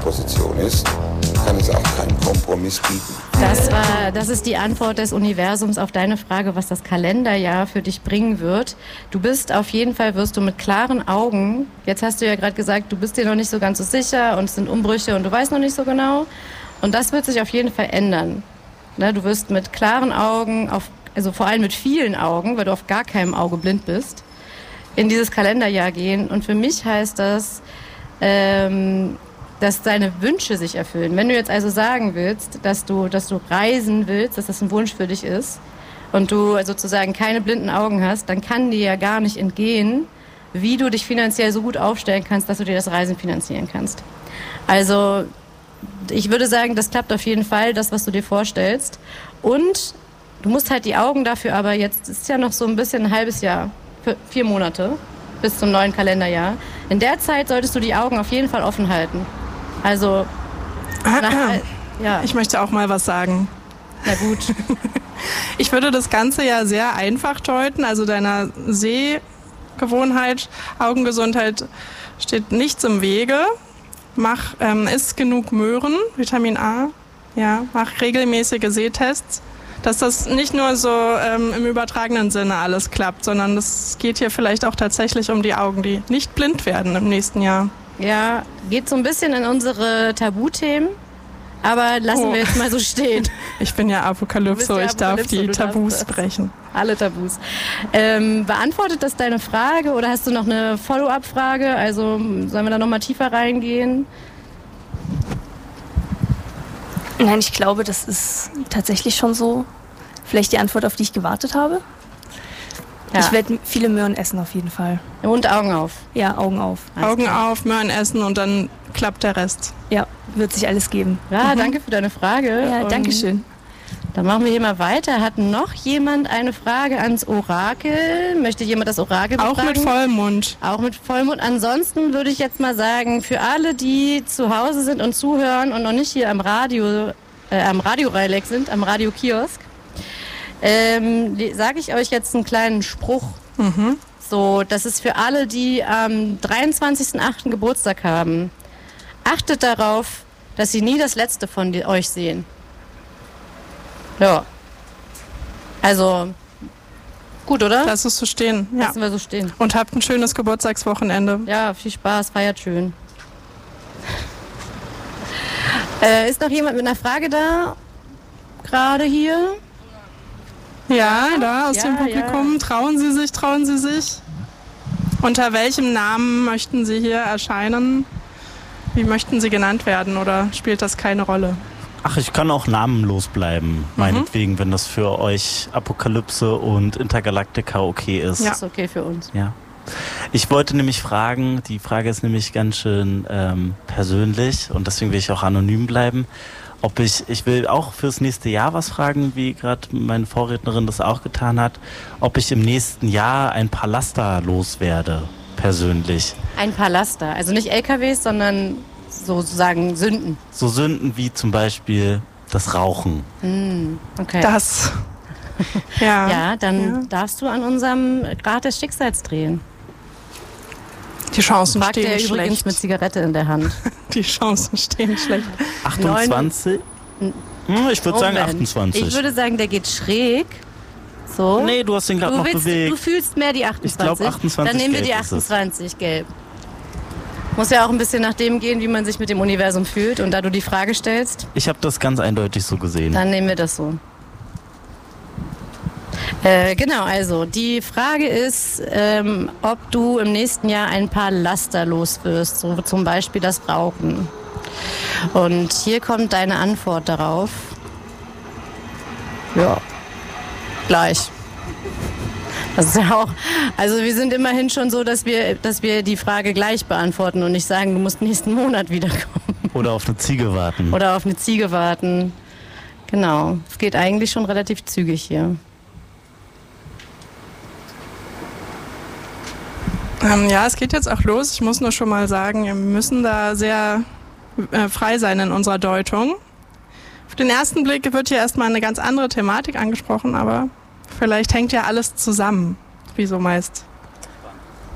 Ausgangsposition ist, kann es auch keinen Kompromiss bieten. Das ist die Antwort des Universums auf deine Frage, was das Kalenderjahr für dich bringen wird. Du bist auf jeden Fall, wirst du mit klaren Augen, jetzt hast du ja gerade gesagt, du bist dir noch nicht so ganz so sicher und es sind Umbrüche und du weißt noch nicht so genau. Und das wird sich auf jeden Fall ändern. Ne, du wirst mit klaren Augen, also vor allem mit vielen Augen, weil du auf gar keinem Auge blind bist, in dieses Kalenderjahr gehen. Und für mich heißt das, dass deine Wünsche sich erfüllen. Wenn du jetzt also sagen willst, dass du reisen willst, dass das ein Wunsch für dich ist und du sozusagen keine blinden Augen hast, dann kann dir ja gar nicht entgehen, wie du dich finanziell so gut aufstellen kannst, dass du dir das Reisen finanzieren kannst. Also ich würde sagen, das klappt auf jeden Fall, das, was du dir vorstellst. Und du musst halt die Augen dafür, aber jetzt ist ja noch so ein bisschen ein halbes Jahr, 4 Monate bis zum neuen Kalenderjahr. In der Zeit solltest du die Augen auf jeden Fall offen halten. Also, ja. Ich möchte auch mal was sagen. Na gut. Ich würde das Ganze ja sehr einfach deuten. Also deiner Sehgewohnheit, Augengesundheit steht nichts im Wege. Iss genug Möhren, Vitamin A. Ja, mach regelmäßige Sehtests. Dass das nicht nur so im übertragenen Sinne alles klappt, sondern es geht hier vielleicht auch tatsächlich um die Augen, die nicht blind werden im nächsten Jahr. Ja, geht so ein bisschen in unsere Tabuthemen, aber lassen wir jetzt mal so stehen. Ich bin ja Apokalypse, ich darf die Tabus brechen. Alle Tabus. Beantwortet das deine Frage oder hast du noch eine Follow-up-Frage? Also sollen wir da nochmal tiefer reingehen? Nein, ich glaube, das ist tatsächlich schon so. Vielleicht die Antwort, auf die ich gewartet habe. Ja. Ich werde viele Möhren essen auf jeden Fall. Und Augen auf. Ja, Augen auf. Augen auf, Möhren essen und dann klappt der Rest. Ja, wird sich alles geben. Ja, danke für deine Frage. Ja, danke schön. Dann machen wir hier mal weiter. Hat noch jemand eine Frage ans Orakel? Möchte jemand das Orakel befragen? Auch mit Vollmond. Auch mit Vollmond. Ansonsten würde ich jetzt mal sagen, für alle, die zu Hause sind und zuhören und noch nicht hier am Radio Reileck sind, am Radiokiosk, sage ich euch jetzt einen kleinen Spruch. So, das ist für alle, die am 23.08. Geburtstag haben. Achtet darauf, dass sie nie das Letzte von euch sehen. Ja. Also, gut, oder? Lass es so stehen. Ja. Lassen wir so stehen. Und habt ein schönes Geburtstagswochenende. Ja, viel Spaß, feiert schön. Ist noch jemand mit einer Frage da? Gerade hier? Ja, da aus dem Publikum. Ja. Trauen Sie sich? Unter welchem Namen möchten Sie hier erscheinen? Wie möchten Sie genannt werden oder spielt das keine Rolle? Ach, ich kann auch namenlos bleiben, meinetwegen, wenn das für euch Apokalypse und Intergalactica okay ist. Ja, ist okay für uns. Ja. Ich wollte nämlich fragen, die Frage ist nämlich ganz schön persönlich und deswegen will ich auch anonym bleiben, ob ich will auch fürs nächste Jahr was fragen, wie gerade meine Vorrednerin das auch getan hat, ob ich im nächsten Jahr ein paar Laster loswerde, persönlich. Ein paar Laster, also nicht LKWs, sondern sozusagen Sünden. So Sünden wie zum Beispiel das Rauchen. Okay. Das. Ja, dann darfst du an unserem Grad des Schicksals drehen. Die Chancen Fragt stehen der schlecht. Übrigens mit Zigarette in der Hand. Die Chancen stehen schlecht. 28? Ich würde sagen 28. Ich würde sagen, der geht schräg. So. Nee, du hast den gerade noch bewegt. Du fühlst mehr die 28. Ich glaube 28 Dann nehmen wir die gelb ist 28 gelb. Muss ja auch ein bisschen nach dem gehen, wie man sich mit dem Universum fühlt. Und da du die Frage stellst... Ich habe das ganz eindeutig so gesehen. Dann nehmen wir das so. Genau, also die Frage ist, ob du im nächsten Jahr ein paar Laster los wirst, so zum Beispiel das Rauchen. Und hier kommt deine Antwort darauf. Ja, gleich. Das ist ja auch, also wir sind immerhin schon so, dass wir die Frage gleich beantworten und nicht sagen, du musst nächsten Monat wiederkommen. Oder auf eine Ziege warten. Oder auf eine Ziege warten. Genau, es geht eigentlich schon relativ zügig hier. Ja, es geht jetzt auch los. Ich muss nur schon mal sagen, wir müssen da sehr frei sein in unserer Deutung. Auf den ersten Blick wird hier erstmal eine ganz andere Thematik angesprochen, aber vielleicht hängt ja alles zusammen, wie so meist.